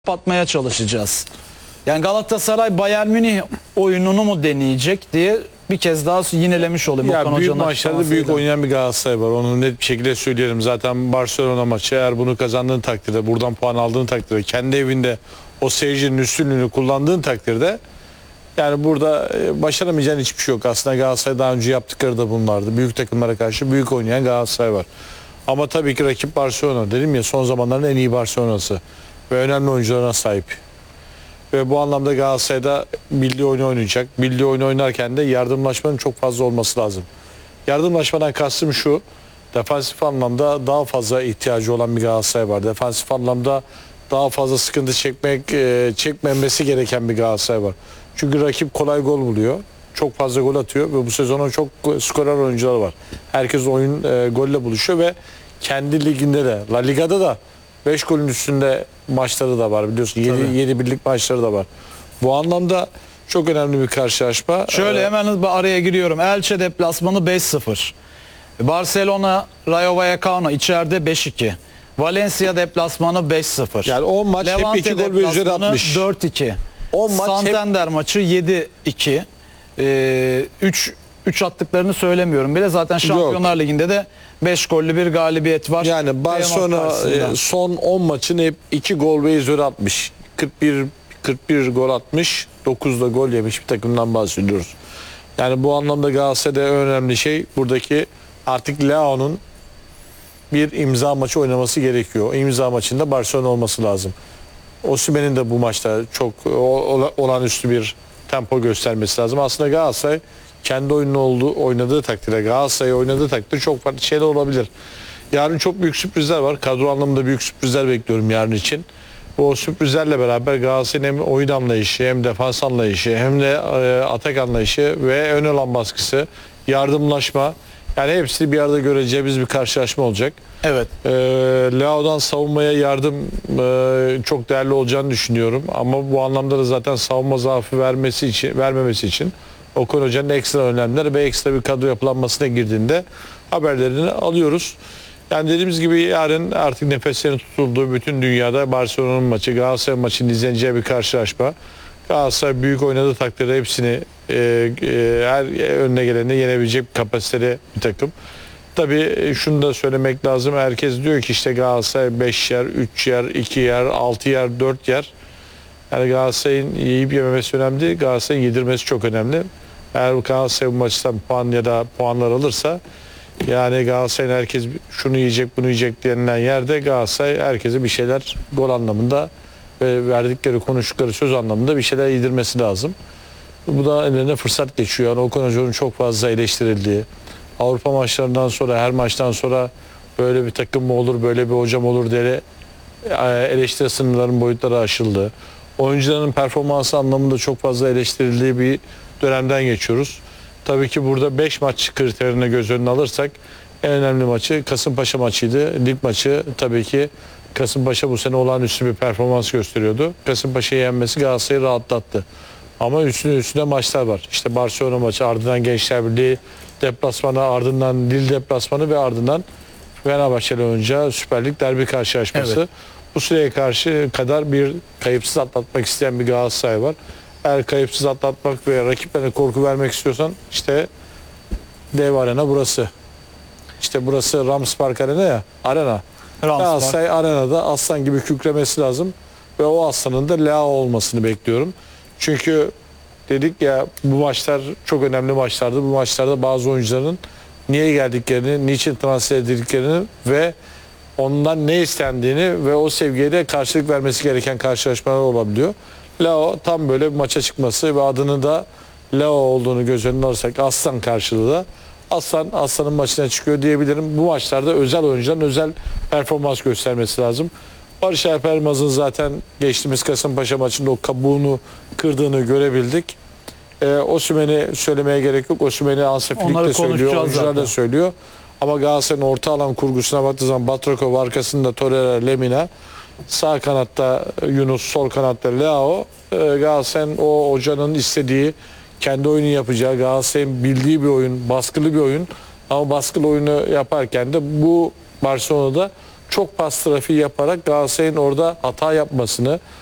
kapatmaya çalışacağız. Yani Galatasaray Bayern Münih oyununu mu deneyecek diye bir kez daha yinelemiş olayım. Ya Okan büyük Hoca'nın maçlarda büyük oynayan bir Galatasaray var. Onu net bir şekilde söyleyelim. Zaten Barcelona maçı eğer bunu kazandığın takdirde, buradan puan aldığın takdirde, kendi evinde o seyircinin üstünlüğünü kullandığın takdirde yani burada başaramayacağın hiçbir şey yok. Aslında Galatasaray daha önce yaptıkları da bunlardı. Büyük takımlara karşı büyük oynayan Galatasaray var. Ama tabii ki rakip Barcelona. Dedim ya, son zamanların en iyi Barcelona'sı. Ve önemli oyuncularına sahip. Ve bu anlamda Galatasaray'da bildiği oyunu oynayacak. Bildiği oyunu oynarken de yardımlaşmanın çok fazla olması lazım. Yardımlaşmadan kastım şu: defansif anlamda daha fazla ihtiyacı olan bir Galatasaray var. Defansif anlamda daha fazla sıkıntı çekmemesi gereken bir Galatasaray var. Çünkü rakip kolay gol buluyor. Çok fazla gol atıyor ve bu sezonun çok skorer oyuncuları var. Herkes oyun golle buluşuyor ve kendi liginde de, La Liga'da da 5 golün üstünde maçları da var, biliyorsun. 7 birlik maçları da var. Bu anlamda çok önemli bir karşılaşma. Şöyle hemen araya giriyorum. Elche deplasmanı 5-0. Barcelona Rayo Vallecano içeride 5-2. Valencia deplasmanı 5-0. Yani o maç Levante hep 2 gol ve üzeri atmış. 4-2. O maç Santander maçı 7-2. 3 attıklarını söylemiyorum bile. Zaten Şampiyonlar Ligi'nde de 5 gollü bir galibiyet var. Yani Barcelona son 10 maçın hep 2 gol ve üzeri atmış. 41 gol atmış, 9'da gol yemiş bir takımdan bahsediyoruz. Yani bu anlamda Galatasaray'da önemli şey buradaki artık Leao'nun bir imza maçı oynaması gerekiyor. O imza maçında Barcelona olması lazım. Osimhen'in de bu maçta çok olağanüstü bir tempo göstermesi lazım. Aslında Galatasaray kendi oyununu oynadığı takdirde, Galatasaray oynadığı takdirde çok farklı şeyler olabilir. Yarın çok büyük sürprizler var. Kadro anlamında büyük sürprizler bekliyorum yarın için. Bu sürprizlerle beraber Galatasaray'ın hem oyun anlayışı, hem defans anlayışı, hem de atak anlayışı ve ön alan baskısı, yardımlaşma, yani hepsini bir arada göreceğimiz bir karşılaşma olacak. Evet. Leao'dan savunmaya yardım çok değerli olacağını düşünüyorum. Ama bu anlamda da zaten savunma zaafı vermemesi için Okan Hoca'nın ekstra önlemler ve ekstra bir kadro yapılanmasına girdiğinde haberlerini alıyoruz. Yani dediğimiz gibi yarın artık nefeslerin tutulduğu bütün dünyada Barcelona'nın maçı, Galatasaray maçının izleneceği bir karşılaşma. Galatasaray büyük oynadığı takdirde hepsini her önüne geleni yenebilecek bir kapasiteli bir takım. Tabii şunu da söylemek lazım. Herkes diyor ki işte Galatasaray 5 yer, 3 yer, 2 yer, 6 yer, 4 yer. Yani Galatasaray'ın yiyip yememesi önemli değil. Galatasaray'ın yedirmesi çok önemli. Eğer Galatasaray bu maçtan puan ya da puanlar alırsa, yani Galatasaray'ın herkes şunu yiyecek bunu yiyecek denilen yerde Galatasaray herkese bir şeyler gol anlamında ve verdikleri konuştukları söz anlamında bir şeyler yedirmesi lazım. Bu da eline fırsat geçiyor. Yani Okan Hoca'nın çok fazla eleştirildiği, Avrupa maçlarından sonra her maçtan sonra böyle bir takım mı olur, böyle bir hocam olur diye eleştiri sınırların boyutları aşıldı. Oyuncuların performansı anlamında çok fazla eleştirildiği bir dönemden geçiyoruz. Tabii ki burada 5 maç kriterine göz önüne alırsak en önemli maçı Kasımpaşa maçıydı. Lig maçı tabii ki Kasımpaşa bu sene olağanüstü bir performans gösteriyordu. Kasımpaşa'yı yenmesi Galatasaray'ı rahatlattı. Ama üstüne maçlar var. İşte Barcelona maçı, ardından Gençler Birliği deplasmanı, ardından Lille deplasmanı ve ardından Fenerbahçe'yle oynayacağı Süper Lig derbi karşılaşması. Evet. Bu süreye karşı kadar bir kayıpsız atlatmak isteyen bir Galatasaray var. Eğer kayıpsız atlatmak ve rakiplere korku vermek istiyorsan işte dev arena burası. İşte burası Rams Park Arena ya. Arena. Galatasaray arenada aslan gibi kükremesi lazım. Ve o aslanın da Leao olmasını bekliyorum. Çünkü dedik ya, bu maçlar çok önemli maçlardı. Bu maçlarda bazı oyuncuların niye geldiklerini, niçin transfer edildiklerini ve ondan ne istendiğini ve o sevgiye de karşılık vermesi gereken karşılaşmalar olabiliyor. Leao tam böyle bir maça çıkması ve adını da Leao olduğunu göz önüne alırsak, aslan karşılığı da aslanın maçına çıkıyor diyebilirim. Bu maçlarda özel oyuncuların özel performans göstermesi lazım. Barış Alper Yılmaz'ın zaten geçtiğimiz Kasımpaşa maçında o kabuğunu kırdığını görebildik. Osimhen'i söylemeye gerek yok. Osimhen'i Hansi Flick de söylüyor, oyuncular da söylüyor. Ama Galatasaray'ın orta alan kurgusuna baktığı zaman Batrakov, arkasında Torreira, Lemina, sağ kanatta Yunus, sol kanatta Leao. Galatasaray'ın o hocanın istediği, kendi oyunu yapacağı, Galatasaray'ın bildiği bir oyun, baskılı bir oyun. Ama baskılı oyunu yaparken de bu Barcelona'da çok pas trafiği yaparak Galatasaray'ın orada hata yapmasını,